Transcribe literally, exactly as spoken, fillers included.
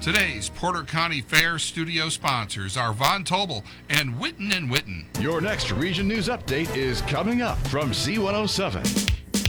Today's Porter County Fair studio sponsors are Von Tobel and Witten and Witten. Your next Region News Update is coming up from Z one oh seven.